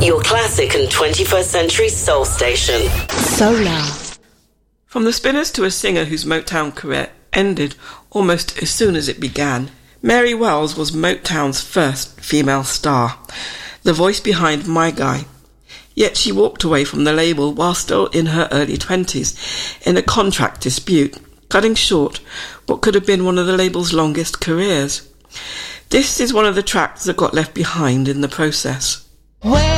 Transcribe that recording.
Your classic and 21st century soul station. Solar. From the Spinners to a singer whose Motown career ended almost as soon as it began, Mary Wells was Motown's first female star, the voice behind My Guy. Yet she walked away from the label while still in her early 20s in a contract dispute, cutting short what could have been one of the label's longest careers. This is one of the tracks that got left behind in the process.